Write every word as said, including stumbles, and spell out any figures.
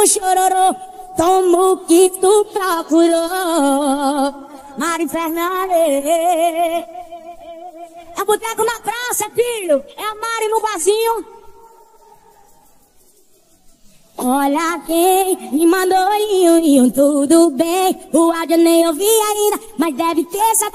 no chororô, tomo o que tu procurou. Mari Fernandes. É boteco na praça, filho. É a Mari no barzinho. Olha quem me mandou, iu, iu, tudo bem. O áudio nem ouvi ainda, mas deve ter essa